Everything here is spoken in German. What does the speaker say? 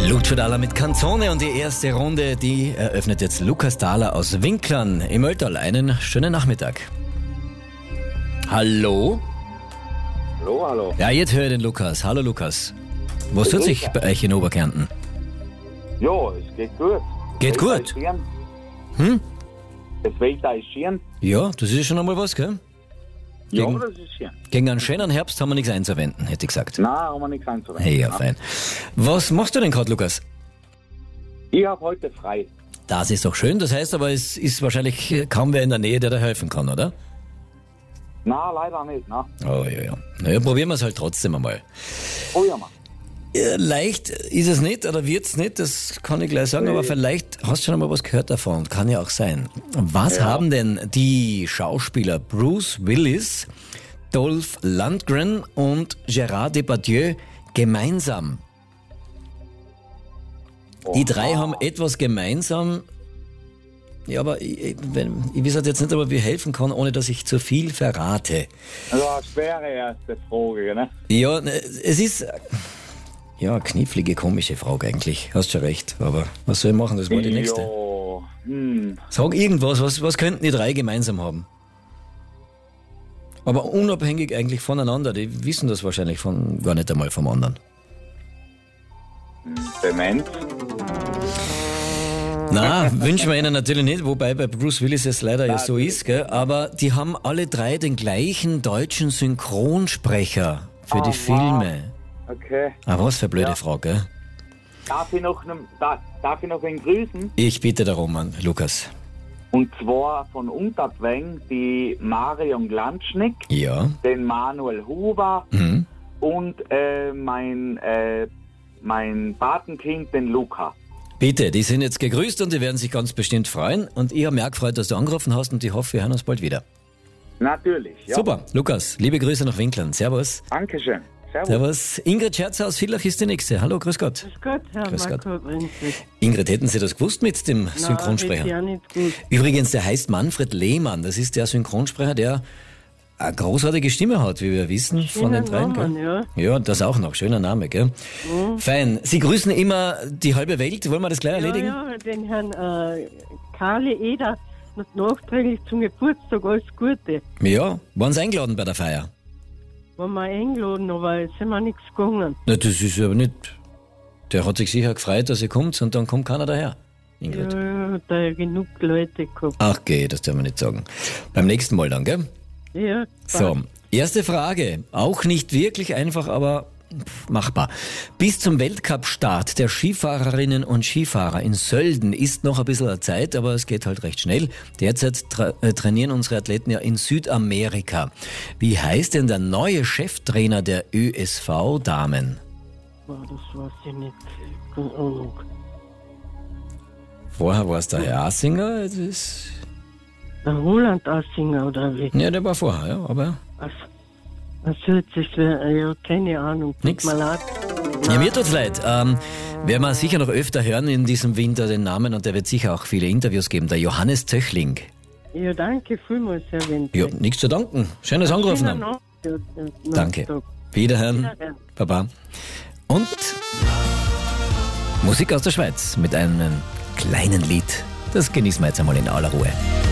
Lucio Dalla mit Canzone und die erste Runde, die eröffnet jetzt Lukas Dahler aus Winklern im Ölltal. Einen schönen Nachmittag. Hallo? Hallo. Ja, jetzt höre ich den Lukas. Hallo Lukas. Was tut sich bei euch in Oberkärnten? Ja, es geht gut. Geht Das gut? Wetter ist schön. Hm? Das Wetter ist schön. Ja, das ist schon einmal was, gell? Ja, Gegen- das ist schön. Gegen einen schönen Herbst haben wir nichts einzuwenden, hätte ich gesagt. Nein, haben wir nichts einzuwenden. Hey, ja, fein. Was machst du denn gerade, Lukas? Ich habe heute frei. Das ist doch schön, das heißt aber, es ist wahrscheinlich kaum wer in der Nähe, der da helfen kann, oder? Nein, leider nicht. Nein. Oh ja. Naja, probieren wir es halt trotzdem einmal. Oh ja, Mann. Leicht ist es nicht oder wird es nicht, das kann ich gleich sagen, aber vielleicht hast du schon einmal was gehört davon, kann ja auch sein. Was haben denn die Schauspieler Bruce Willis, Dolph Lundgren und Gérard Depardieu gemeinsam? Die drei haben etwas gemeinsam, ja, aber ich weiß halt jetzt nicht, ob ich helfen kann, ohne dass ich zu viel verrate. Also eine schwere erste Frage, ne? Ja, es ist ja eine knifflige, komische Frage eigentlich. Hast schon recht, aber was soll ich machen? Das war die nächste. Ja, Sag irgendwas, was könnten die drei gemeinsam haben? Aber unabhängig eigentlich voneinander. Die wissen das wahrscheinlich gar nicht einmal vom anderen. Demenz. Na, wünschen wir ihnen natürlich nicht, wobei bei Bruce Willis es leider ja so ist, gell? Aber die haben alle drei den gleichen deutschen Synchronsprecher für die Filme. Okay. Ah, was für eine blöde Frage, gell? Darf ich noch einen grüßen? Ich bitte darum, Mann, Lukas. Und zwar von Untertweng die Marion Glanschnick, Ja. den Manuel Huber Mhm. und mein Patenkind, den Luca. Bitte, die sind jetzt gegrüßt und die werden sich ganz bestimmt freuen. Und ich habe mich auch gefreut, dass du angerufen hast und ich hoffe, wir hören uns bald wieder. Natürlich, ja. Super, Lukas, liebe Grüße nach Winklern. Servus. Dankeschön. Servus. Servus. Ingrid Scherzer aus Villach ist die nächste. Hallo, grüß Gott. Grüß Gott, Herr Grüß Gott. Marco Prinzig. Ingrid, hätten Sie das gewusst mit dem Nein, Synchronsprecher? ja nicht gut. Übrigens, der heißt Manfred Lehmann. Das ist der Synchronsprecher, der eine großartige Stimme hat, wie wir wissen, von den dreien. Namen, Gell? ja. Ja, das auch noch. Schöner Name, gell? Fein. Sie grüßen immer die halbe Welt. Wollen wir das gleich erledigen? Ja, den Herrn Karli Eder nachträglich zum Geburtstag alles Gute. Ja, waren Sie eingeladen bei der Feier? Waren wir eingeladen, aber es sind wir nichts gegangen. Na, das ist aber nicht. Der hat sich sicher gefreut, dass ihr kommt und dann kommt keiner daher. Ingrid. Ja, hat da genug Leute gehabt. Ach, okay, das dürfen wir nicht sagen. Beim nächsten Mal dann, gell? Ja, So, erste Frage. Auch nicht wirklich einfach, aber machbar. Bis zum Weltcup-Start der Skifahrerinnen und Skifahrer in Sölden ist noch ein bisschen Zeit, aber es geht halt recht schnell. Derzeit trainieren unsere Athleten ja in Südamerika. Wie heißt denn der neue Cheftrainer der ÖSV-Damen? boah, das weiß ich nicht. Keine Ahnung. Vorher war es der Herr Assinger. Das ist, Der Roland Assinger oder wie? ja, der war vorher, ja, aber Was hört sich ja, keine Ahnung. Tut Nix. mir leid. ja, mir tut's leid. Werden wir sicher noch öfter hören in diesem Winter den Namen und der wird sicher auch viele Interviews geben. Der Johannes Zöchling. Ja, danke vielmals, Herr Wendt. Ja, nichts zu danken. Schönes Angerufen haben. Danke. Wiederhören. Baba. Und Musik aus der Schweiz mit einem kleinen Lied. Das genießen wir jetzt einmal in aller Ruhe.